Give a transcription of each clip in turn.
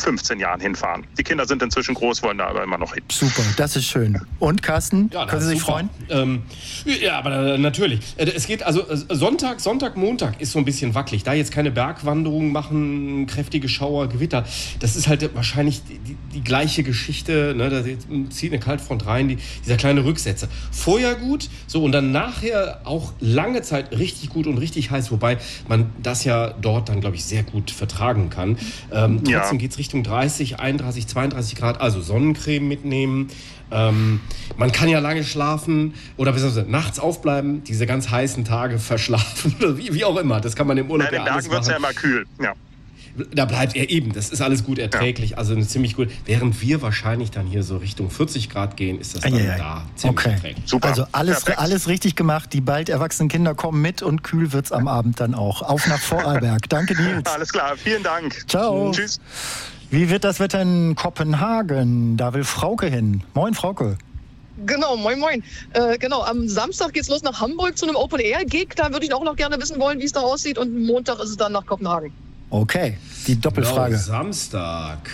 15 Jahren hinfahren. Die Kinder sind inzwischen groß, wollen da aber immer noch hin. Super, das ist schön. Und Carsten, Ja, können Sie sich super. freuen? Ja, aber natürlich. Es geht also Sonntag, Montag ist so ein bisschen wackelig. Da jetzt keine Bergwanderung machen, kräftige Schauer, Gewitter. Das ist halt wahrscheinlich die gleiche Geschichte. Ne? Da zieht eine Kaltfront rein, dieser kleine Rücksetzer. Vorher gut, so und dann nachher auch lange Zeit richtig gut und richtig heiß, wobei man das ja dort dann, glaube ich, sehr gut vertragen kann. Trotzdem geht es Richtung 30, 31, 32 Grad, also Sonnencreme mitnehmen. Man kann ja lange schlafen oder beziehungsweise nachts aufbleiben, diese ganz heißen Tage verschlafen oder wie auch immer. Das kann man im Urlaub In den ja alles Bergen wird es ja machen. immer kühl. Ja. Da bleibt er eben, das ist alles gut erträglich, also ziemlich gut. Während wir wahrscheinlich dann hier so Richtung 40 Grad gehen, ist das dann da ziemlich erträglich. Super. Also alles richtig gemacht. Die bald erwachsenen Kinder kommen mit und kühl wird's am Abend dann auch. Auf nach Vorarlberg. Danke, Nils. Alles klar, vielen Dank. Ciao. Tschüss. Wie wird das Wetter in Kopenhagen? Da will Frauke hin. Moin, Frauke. Genau, moin. Am Samstag geht's los nach Hamburg zu einem Open-Air-Gig. Da würde ich auch noch gerne wissen wollen, wie es da aussieht. Und Montag ist es dann nach Kopenhagen. Okay, die Doppelfrage. Genau, Samstag.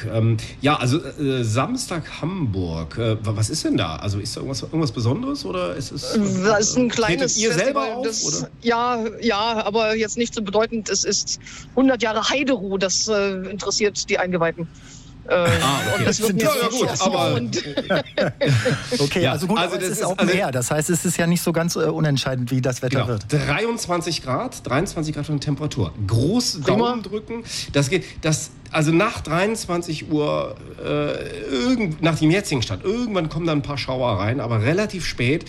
Samstag Hamburg. Was ist denn da? Also ist da irgendwas Besonderes oder ist es? Das ist ein kleines ihr Festival. selber auf, oder? Ja, aber jetzt nicht so bedeutend. Es ist 100 Jahre Heideruh. Das interessiert die Eingeweihten. Okay. Und das wird mir Ja, sehr gut, Spaß aber- machen. Okay, Ja, also gut, also aber es das ist ist- Open also- Air. Das heißt, es ist ja nicht so ganz unentscheidend, wie das Wetter Genau. wird. 23 Grad von Temperatur. Groß Prima. Daumen drücken. Also nach 23 Uhr, nach dem jetzigen Stand, irgendwann kommen dann ein paar Schauer rein, aber relativ spät.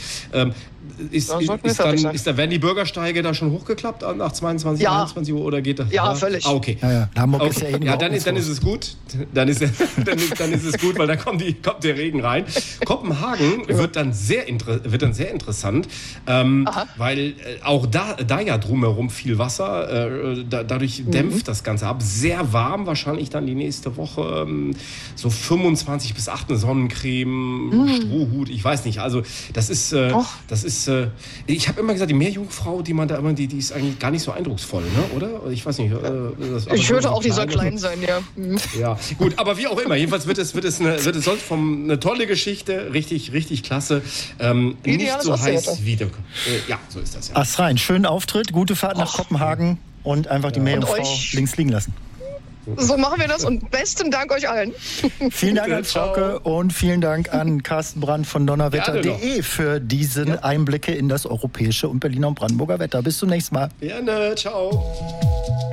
Werden die Bürgersteige da schon hochgeklappt nach 22, Ja. 21 Uhr oder geht das? Ja, völlig. Ah, okay. Ja. Hamburg ist ja Okay. eben Ja, überhaupt dann nichts ist los. es gut. Dann ist es gut, weil dann kommt der Regen rein. Kopenhagen wird dann sehr interessant, weil auch da ja drumherum viel Wasser, dadurch dämpft das Ganze ab. Sehr warm wahrscheinlich dann die nächste Woche, so 25 bis 8 eine Sonnencreme, Strohhut, ich weiß nicht. Also das ist, ich habe immer gesagt, die Meerjungfrau, die man da immer, die ist eigentlich gar nicht so eindrucksvoll, ne? Oder? Ich weiß nicht. Ich hörte auch, die soll klein sein, ja. Ja, gut, aber wie auch immer, jedenfalls wird es sonst eine tolle Geschichte, richtig, richtig klasse. Nicht Ideales so heiß Ostseewetter. wie ja, so ist das ja. Astrein, schönen Auftritt, gute Fahrt nach Kopenhagen und einfach die Meerjungfrau Und euch- links liegen lassen. So machen wir das und besten Dank euch allen. Vielen Dank an Ciao. Frauke und vielen Dank an Carsten Brandt von donnerwetter.de für diese Einblicke in das europäische und Berliner und Brandenburger Wetter. Bis zum nächsten Mal. Gerne, ciao.